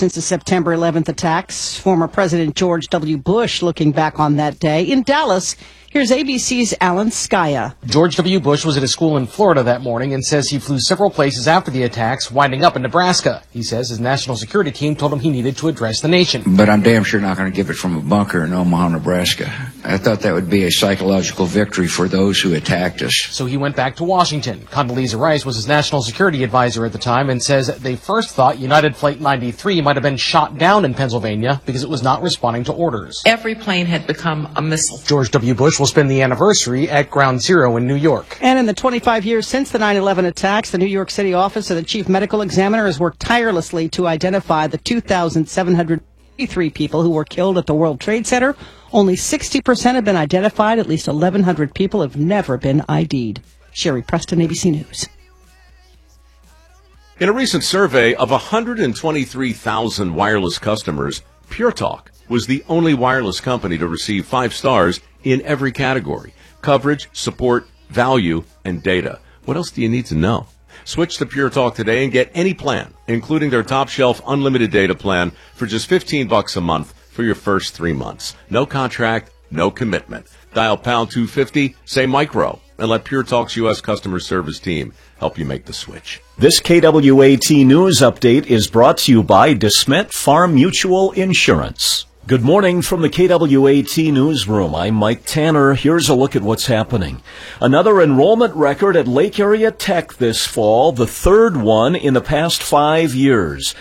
since the September 11th attacks. Former President George W. Bush looking back on that day. In Dallas, here's ABC's Alan Skaya. George W. Bush was at a school in Florida that morning and says he flew several places after the attacks, winding up in Nebraska. He says his national security team told him he needed to address the nation. But I'm damn sure not going to give it from a bunker in Omaha, Nebraska. I thought that would be a psychological victory for those who attacked us. So he went back to Washington. Condoleezza Rice was his national security advisor at the time and says they first thought United Flight 93 might have been shot down in Pennsylvania because it was not responding to orders. Every plane had become a missile. George W. Bush will spend the anniversary at Ground Zero in New York. And in the 25 years since the 9/11 attacks, the New York City office of the chief medical examiner has worked tirelessly to identify the 2,783 people who were killed at the World Trade Center. Only 60% have been identified. At least 1,100 people have never been ID'd. Sherry Preston, ABC News. In a recent survey of 123,000 wireless customers, Pure Talk was the only wireless company to receive 5 stars in every category: coverage, support, value, and data. What else do you need to know? Switch to Pure Talk today and get any plan, including their top shelf unlimited data plan, for just $15 a month for your first 3 months. No contract, no commitment. Dial pound 250, say micro, and let Pure Talk's U.S. customer service team help you make the switch. This KWAT News Update is brought to you by DeSmet Farm Mutual Insurance. Good morning from the KWAT Newsroom. I'm Mike Tanner. Here's a look at what's happening. Another enrollment record at Lake Area Tech this fall, the third one in the past 5 years.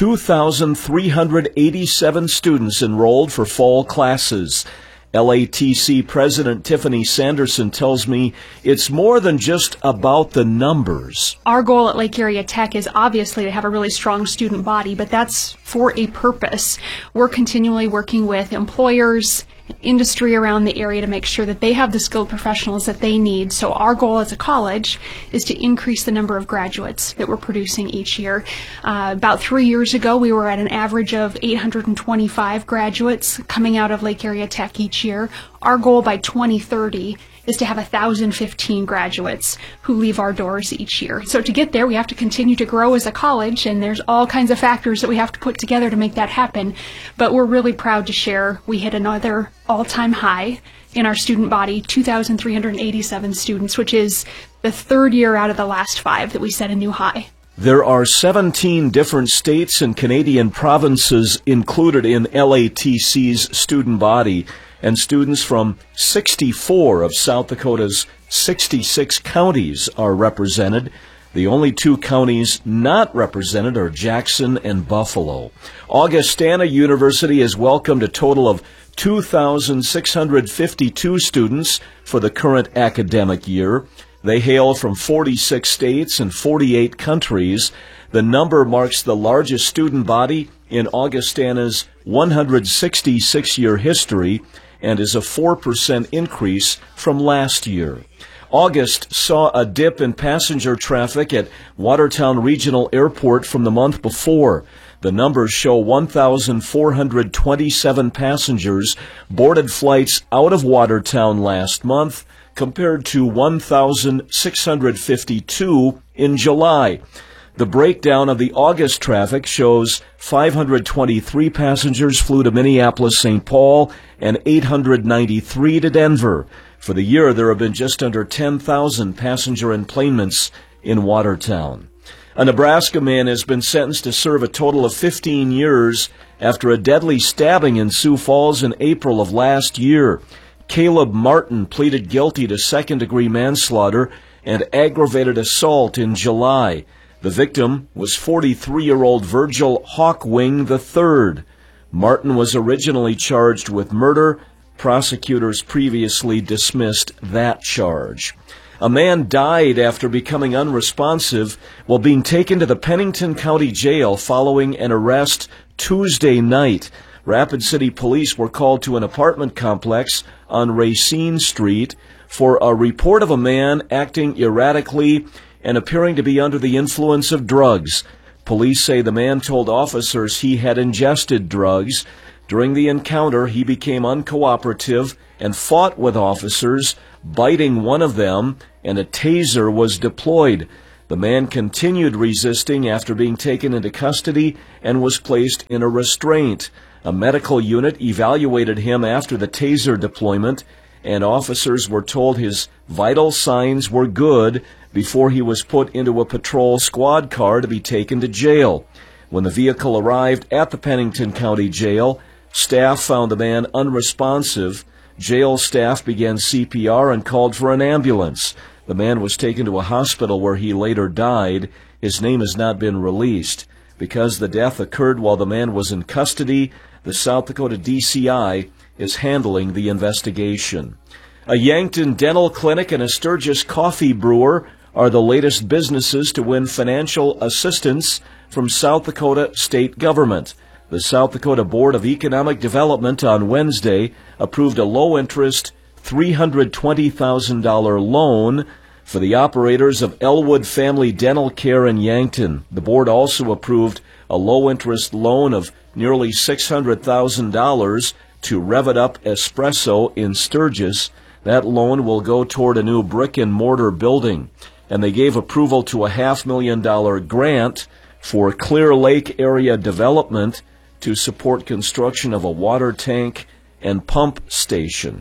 2,387 students enrolled for fall classes. LATC President Tiffany Sanderson tells me it's more than just about the numbers. Our goal at Lake Area Tech is obviously to have a really strong student body, but that's for a purpose. We're continually working with employers, industry around the area to make sure that they have the skilled professionals that they need. So our goal as a college is to increase the number of graduates that we're producing each year. About 3 years ago, we were at an average of 825 graduates coming out of Lake Area Tech each year. Our goal by 2030 is to have 1,015 graduates who leave our doors each year. So to get there, we have to continue to grow as a college, and there's all kinds of factors that we have to put together to make that happen. But we're really proud to share we hit another all-time high in our student body, 2,387 students, which is the third year out of the last 5 that we set a new high. There are 17 different states and Canadian provinces included in LATC's student body, and students from 64 of South Dakota's 66 counties are represented. The only 2 counties not represented are Jackson and Buffalo. Augustana University has welcomed a total of 2,652 students for the current academic year. They hail from 46 states and 48 countries. The number marks the largest student body in Augustana's 166-year history and is a 4% increase from last year. August saw a dip in passenger traffic at Watertown Regional Airport from the month before. The numbers show 1,427 passengers boarded flights out of Watertown last month, compared to 1,652 in July. The breakdown of the August traffic shows 523 passengers flew to Minneapolis-St. Paul and 893 to Denver. For the year, there have been just under 10,000 passenger enplanements in Watertown. A Nebraska man has been sentenced to serve a total of 15 years after a deadly stabbing in Sioux Falls in April of last year. Caleb Martin pleaded guilty to second-degree manslaughter and aggravated assault in July. The victim was 43-year-old Virgil Hawkwing III. Martin was originally charged with murder. Prosecutors previously dismissed that charge. A man died after becoming unresponsive while being taken to the Pennington County Jail following an arrest Tuesday night. Rapid City Police were called to an apartment complex on Racine Street for a report of a man acting erratically and appearing to be under the influence of drugs. Police say the man told officers he had ingested drugs. During the encounter, he became uncooperative and fought with officers, biting one of them, and a taser was deployed. The man continued resisting after being taken into custody and was placed in a restraint. A medical unit evaluated him after the taser deployment, and officers were told his vital signs were good before he was put into a patrol squad car to be taken to jail. When the vehicle arrived at the Pennington County Jail, staff found the man unresponsive. Jail staff began CPR and called for an ambulance. The man was taken to a hospital where he later died. His name has not been released. Because the death occurred while the man was in custody, the South Dakota DCI is handling the investigation. A Yankton dental clinic and a Sturgis coffee brewer are the latest businesses to win financial assistance from South Dakota state government. The South Dakota Board of Economic Development on Wednesday approved a low-interest $320,000 loan for the operators of Elwood Family Dental Care in Yankton. The board also approved a low-interest loan of nearly $600,000 to Rev It Up Espresso in Sturgis. That loan will go toward a new brick-and-mortar building. And they gave approval to a $500,000 grant for Clear Lake area development to support construction of a water tank and pump station.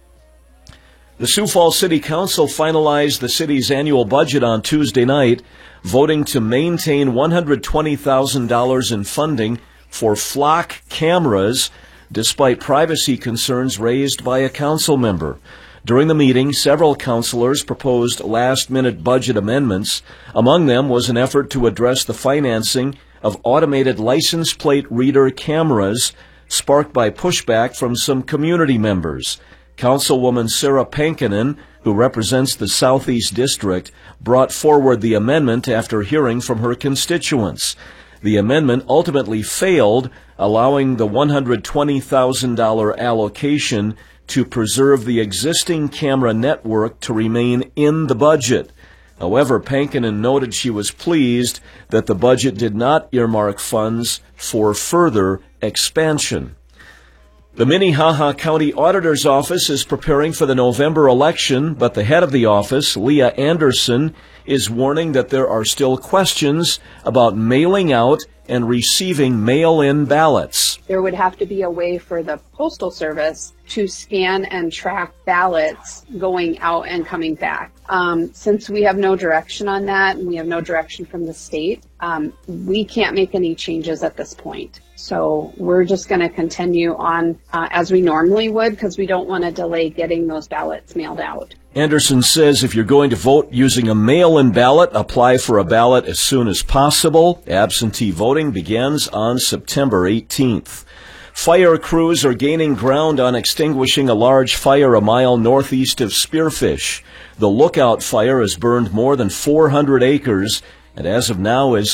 The Sioux Falls City Council finalized the city's annual budget on Tuesday night, voting to maintain $120,000 in funding for flock cameras, despite privacy concerns raised by a council member. During the meeting, several councilors proposed last-minute budget amendments. Among them was an effort to address the financing of automated license plate reader cameras, sparked by pushback from some community members. Councilwoman Sarah Pankinen, who represents the Southeast District, brought forward the amendment after hearing from her constituents. The amendment ultimately failed, allowing the $120,000 allocation to preserve the existing camera network to remain in the budget. However, Pankinen noted she was pleased that the budget did not earmark funds for further expansion. The Minnehaha County Auditor's Office is preparing for the November election, but the head of the office, Leah Anderson, is warning that there are still questions about mailing out and receiving mail-in ballots. There would have to be a way for the Postal Service to scan and track ballots going out and coming back. Since we have no direction on that, and we have no direction from the state, we can't make any changes at this point. So we're just going to continue on as we normally would, because we don't want to delay getting those ballots mailed out. Anderson says if you're going to vote using a mail-in ballot, apply for a ballot as soon as possible. Absentee voting begins on September 18th. Fire crews are gaining ground on extinguishing a large fire a mile northeast of Spearfish. The Lookout fire has burned more than 400 acres and as of now is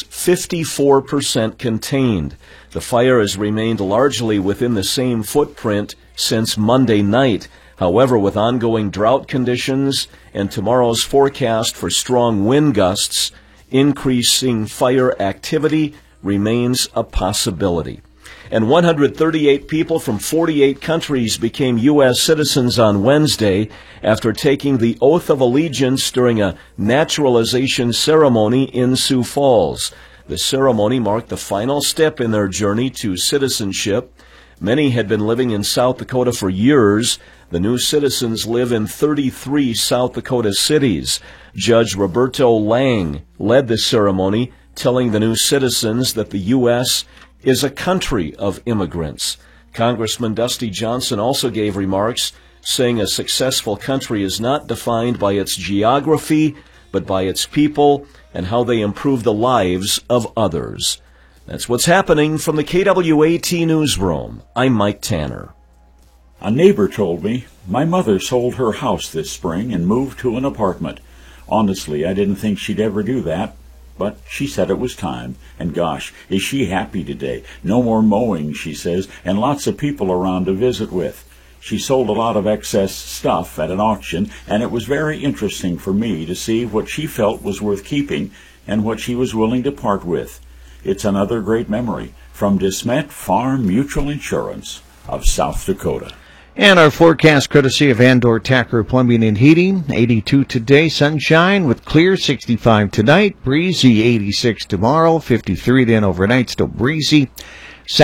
54% contained. The fire has remained largely within the same footprint since Monday night. However, with ongoing drought conditions and tomorrow's forecast for strong wind gusts, increasing fire activity remains a possibility. And 138 people from 48 countries became U.S. citizens on Wednesday after taking the oath of allegiance during a naturalization ceremony in Sioux Falls. The ceremony marked the final step in their journey to citizenship. Many had been living in South Dakota for years. The new citizens live in 33 South Dakota cities. Judge Roberto Lang led the ceremony, telling the new citizens that the U.S. is a country of immigrants. Congressman Dusty Johnson also gave remarks, saying a successful country is not defined by its geography, but by its people and how they improve the lives of others. That's what's happening from the KWAT newsroom. I'm Mike Tanner. A neighbor told me my mother sold her house this spring and moved to an apartment. Honestly, I didn't think she'd ever do that. But she said it was time, and gosh, is she happy today. No more mowing, she says, and lots of people around to visit with. She sold a lot of excess stuff at an auction, and it was very interesting for me to see what she felt was worth keeping and what she was willing to part with. It's another great memory from DeSmet Farm Mutual Insurance of South Dakota. And our forecast courtesy of Andor Tacker Plumbing and Heating. 82 today, sunshine with clear, 65 tonight, breezy 86 tomorrow, 53 then overnight, still breezy.